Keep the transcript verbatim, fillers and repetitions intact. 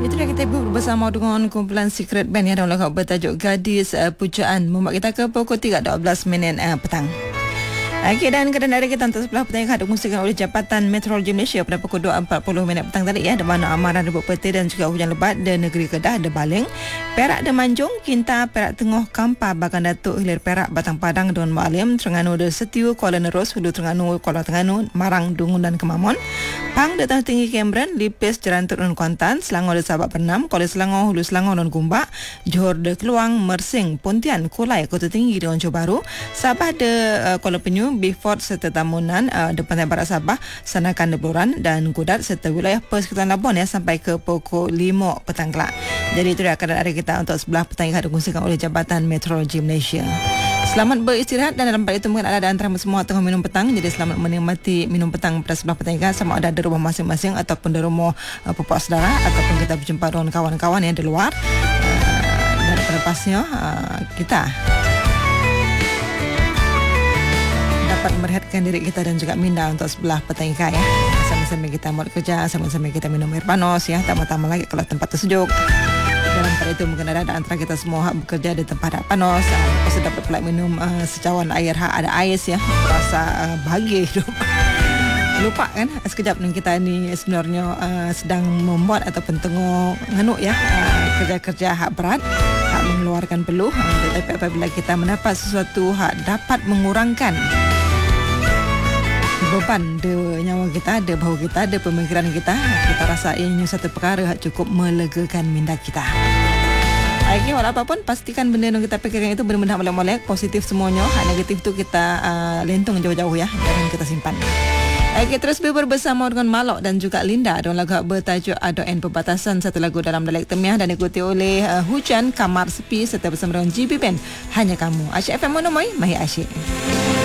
Itu dah kita bersama dengan kumpulan Secret Band yang dalam lagu bertajuk Gadis uh, Pujaan membuat kita ke pukul tiga dua belas minit uh, petang. Okey, dan kedengaran kita untuk sebelah petang yang dikongsikan oleh Jabatan Meteorologi Malaysia pada pukul dua empat puluh minit petang tadi ya, di mana amaran rebut petir dan juga hujan lebat di negeri Kedah, di Baling, Perak, di Manjung, Kinta, Perak Tengah, Kampar, Bagan Datuk, Hilir Perak, Batang Padang, Dun Mualim, Terengganu, di Setiu, Kuala Nerus, Hulu Terengganu, Kuala Terengganu, Marang, Dungun dan Kemamon, Pang, di Tanah Tinggi Cameron, Lipis, Jerantut dan Kuantan, Selangor, di Sabak Pernam, Kuala Selangor, Hulu Selangor dan Gombak, Johor, di Keluang, Mersing, Pontian, Kulai, Kota Tinggi di Onco Baru, Sabah, di uh, Kuala Penyu, Beaufort serta Tamunan, uh, di Pantai Barat Sabah, Sanakan, di Beluran dan Kudat serta wilayah persekitaran Labuan ya, sampai ke pukul lima petang kelak. Jadi itu dia keadaan hari kita untuk sebelah petang yang dikongsikan oleh Jabatan Meteorologi Malaysia. Selamat beristirahat, dan dalam pada itu mungkin ada di antara semua tengah minum petang, jadi selamat menikmati minum petang pada sebelah petang ini, sama ada di rumah masing-masing ataupun di rumah uh, pupak saudara, ataupun kita berjumpa dengan kawan-kawan yang di luar. Uh, dan lepasnya uh, kita dapat merehatkan diri kita dan juga minda untuk sebelah petang ini ya. Sambil-sambil kita buat kerja, sambil-sambil kita minum air panas ya, tambah-tambah lagi kalau tempat tersejuk. Dalam pada itu mungkin ada antara kita semua bekerja di tempat ada panas, lepas itu dapat pula minum uh, secawan air, ada ais ya, rasa uh, bahagia hidup. Lupa kan sekejap ni kita ni sebenarnya uh, sedang membuat ataupun tengah nganuk ya, uh, kerja-kerja hak berat, hak mengeluarkan peluh, uh, tetapi apabila kita mendapat sesuatu hak dapat mengurangkan beban de nyawa kita, de bahu kita, de pemikiran kita, kita rasa ini satu perkara yang cukup melegakan minda kita. Okey, walau apapun pastikan benda yang kita fikirkan itu benar-benar molek-molek, positif semuanya. Hak negatif tu kita uh, lentung jauh-jauh ya, jangan kita simpan. Okey, terus berber bersama dengan Malok dan juga Linda dalam lagu bertajuk Adoan Perbatasan, satu lagu dalam dialek Temiah dan diikuti oleh uh, Hujan, Kamar Sepi serta bersama dengan G B Band Hanya Kamu. Asyik F M Monomoi, Mahir Asyik.